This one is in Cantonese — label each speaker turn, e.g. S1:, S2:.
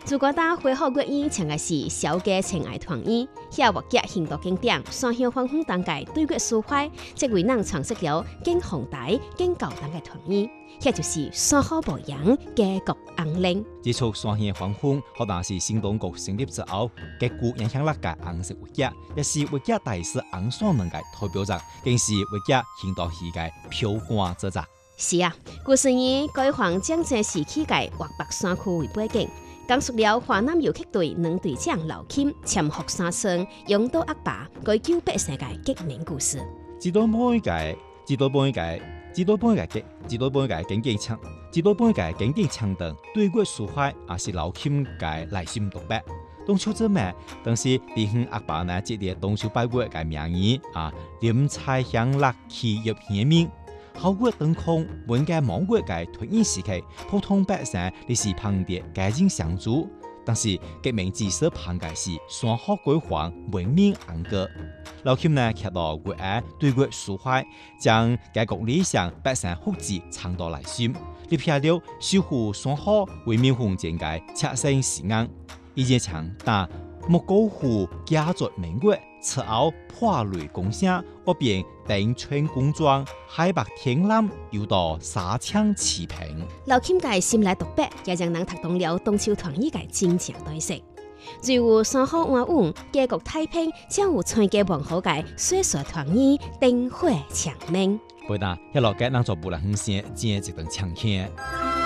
S1: 如果打花好月圓，請嘅是小嘅情愛團圓，遐活躍行動經典，雙向歡呼當屆對月抒懷，即為人創設了更宏大、更高檔嘅團圓，遐就是三好保養嘅國紅令。
S2: 自從雙向歡呼，可能是新當局成立之後，結果影響力嘅紅色活躍，也是活躍大使紅雙能嘅代表作，更是活躍行動時嘅標杆之作。
S1: 是啊，故事以改換戰爭時期嘅華北山區為背景，講述了華南游擊隊兩隊長劉欽潛伏山村，勇鬥惡霸，改救百姓嘅革命故事。
S2: 知道每個經濟強等對月抒懷，也是劉欽嘅內心獨白。當初做咩？當時地方惡霸呢，接連當初拜月嘅名義斂財享樂，欺辱人民。後月當空，本嘅望月嘅團圓時期，普通百姓你是旁地改進相助，但是革命至少旁嘅是三好改換文明安歌。劉欽呢，劇到月愛對月抒懷，將改革理想百姓福祉藏到內心，立下了守護三好為民奉獻嘅切身使命。以前強打莫高呼家族明月，此後破雷公聲，我便頂穿工裝，海白天藍，又到沙槍持平。
S1: 劉欽嘅心內獨白，也讓人讀懂了中秋團圓嘅真正對色。如有三好安穩，家國太平，將有春嘅王好嘅歲歲團圓，燈火長明。
S2: 背單一落街，人做不能很聲，真係一頓唱腔。